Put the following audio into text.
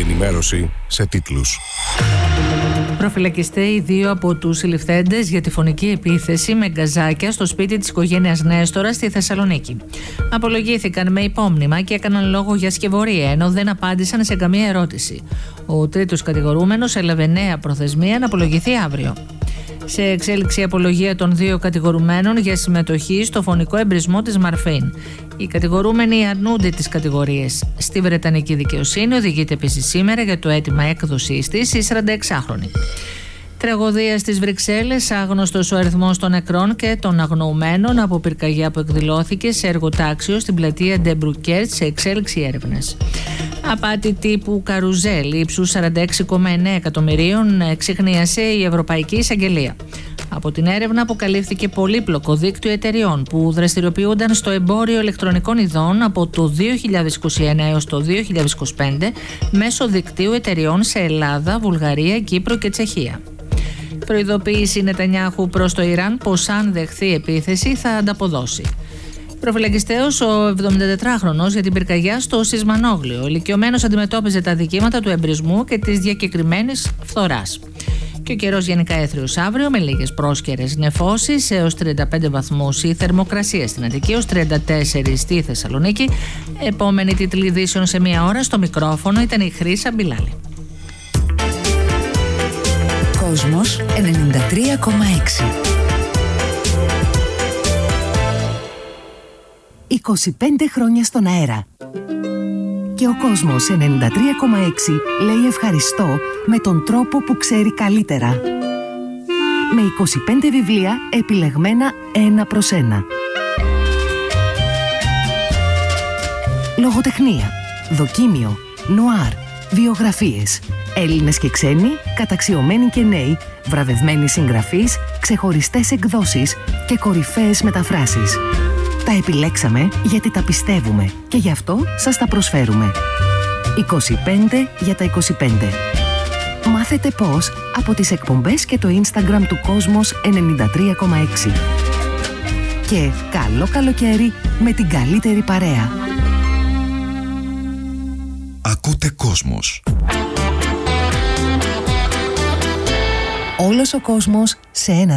ενημέρωση σε τίτλους. Προφυλακιστέ οι δύο από τους συλληφθέντες για τη φωνική επίθεση με γκαζάκια στο σπίτι της οικογένειας Νέστορα στη Θεσσαλονίκη. Απολογήθηκαν με υπόμνημα και έκαναν λόγο για σκευωρία, ενώ δεν απάντησαν σε καμία ερώτηση. Ο τρίτος κατηγορούμενος έλαβε νέα προθεσμία να απολογηθεί αύριο. Σε εξέλιξη η απολογία των δύο κατηγορουμένων για συμμετοχή στο φωνικό εμπρισμό της Μαρφέιν. Οι κατηγορούμενοι αρνούνται τις κατηγορίες. Στη Βρετανική δικαιοσύνη οδηγείται επίσης σήμερα για το αίτημα έκδοσής της η 46χρονη. Τραγωδία στις Βρυξέλλες, άγνωστος ο αριθμός των νεκρών και των αγνοουμένων από πυρκαγιά που εκδηλώθηκε σε εργοτάξιο στην πλατεία Ντεμπρουκέρτ, σε εξέλιξη έρευνες. Απάτη τύπου καρουζέλ ύψους 46,9 εκατομμυρίων εξιχνίασε η Ευρωπαϊκή Εισαγγελία. Από την έρευνα αποκαλύφθηκε πολύπλοκο δίκτυο εταιριών που δραστηριοποιούνταν στο εμπόριο ηλεκτρονικών ειδών από το 2021 έως το 2025 μέσω δικτύου εταιριών σε Ελλάδα, Βουλγαρία, Κύπρο και Τσεχία. Προειδοποίηση Νετανιάχου προς το Ιράν πως αν δεχθεί επίθεση θα ανταποδώσει. Προφυλακιστέος ο 74χρονος για την πυρκαγιά στο Σισμανόγλιο. Ο ηλικιωμένος αντιμετώπιζε τα δικήματα του εμπρισμού και της διακεκριμένης φθοράς. Και ο καιρός γενικά έθριος αύριο με λίγες πρόσκαιρες νεφώσεις έως 35 βαθμούς η θερμοκρασία στην Αττική, ως 34 στη Θεσσαλονίκη. Επόμενη τίτλη ειδήσεων σε μία ώρα. Στο μικρόφωνο ήταν η Χρύσα Μπιλάλη. Κόσμος 93,6. 25 χρόνια στον αέρα. Και ο κόσμος 93,6 λέει ευχαριστώ με τον τρόπο που ξέρει καλύτερα. Με 25 βιβλία επιλεγμένα ένα προς ένα. Λογοτεχνία, δοκίμιο, νουάρ, βιογραφίες. Έλληνες και ξένοι, καταξιωμένοι και νέοι, βραβευμένοι συγγραφείς, ξεχωριστές εκδόσεις και κορυφαίες μεταφράσεις. Τα επιλέξαμε γιατί τα πιστεύουμε και γι' αυτό σας τα προσφέρουμε. 25 για τα 25. Μάθετε πώς από τις εκπομπές και το Instagram του Κόσμος 93,6. Και καλό καλοκαίρι με την καλύτερη παρέα. Ακούτε Κόσμος. Όλος ο κόσμος σε ένα